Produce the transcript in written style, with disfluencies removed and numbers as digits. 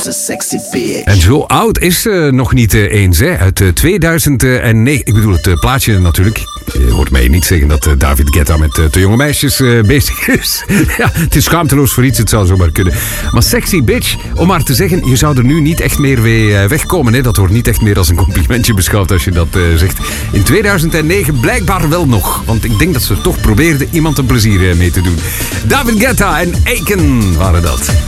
a sexy bitch. En zo oud is ze nog niet eens, hè. Uit 2009. Ik bedoel het plaatje natuurlijk. Je hoort mij niet zeggen dat David Guetta met te jonge meisjes bezig is. Ja, het is schaamteloos voor iets, het zou zomaar kunnen. Maar sexy bitch, om maar te zeggen, je zou er nu niet echt meer mee wegkomen. Hè. Dat wordt niet echt meer als een complimentje beschouwd als je dat zegt. In 2009 blijkbaar wel nog. Want ik denk dat ze toch probeerden iemand een plezier mee te doen. David Guetta en Aiken waren dat.